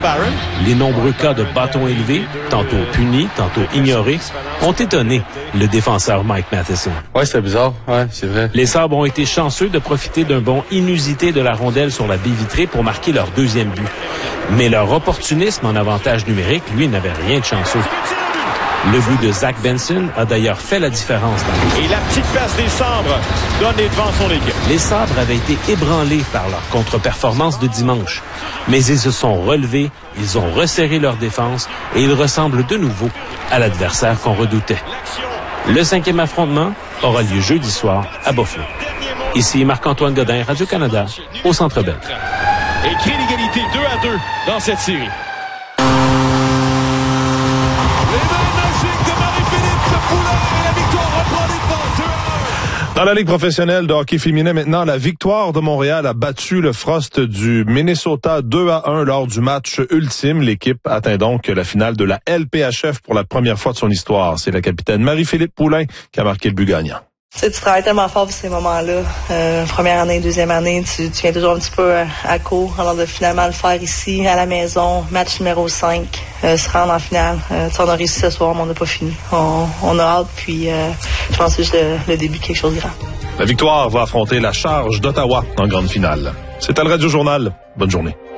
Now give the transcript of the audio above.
Les nombreux cas de bâtons élevés, tantôt punis, tantôt ignorés, ont étonné le défenseur Mike Matheson. Ouais, c'était bizarre. Ouais, c'est vrai. Les Sabres ont été chanceux de profiter d'un bond inusité de la rondelle sur la baie vitrée pour marquer leur deuxième but. Mais leur opportunisme en avantage numérique, lui, n'avait rien de chanceux. Le but de Zach Benson a d'ailleurs fait la différence. Et la petite passe des Sabres donne les devants son équipe. Les Sabres avaient été ébranlés par leur contre-performance de dimanche. Mais ils se sont relevés, ils ont resserré leur défense et ils ressemblent de nouveau à l'adversaire qu'on redoutait. Le 5e affrontement aura lieu jeudi soir à Buffalo. Ici Marc-Antoine Godin, Radio-Canada, au Centre Bell. Et crée l'égalité 2-2 dans cette série. Dans la Ligue professionnelle de hockey féminin, maintenant, la Victoire de Montréal a battu le Frost du Minnesota 2-1 lors du match ultime. L'équipe atteint donc la finale de la LPHF pour la première fois de son histoire. C'est la capitaine Marie-Philippe Poulin qui a marqué le but gagnant. Tu sais, tu travailles tellement fort pour ces moments-là. Première année, deuxième année, tu viens toujours un petit peu à court. Alors de finalement le faire ici, à la maison, match numéro 5, se rendre en finale. On a réussi ce soir, mais on n'a pas fini. On a hâte, puis je pense que c'est juste le début de quelque chose de grand. La Victoire va affronter la Charge d'Ottawa en grande finale. C'était le Radio Journal. Bonne journée.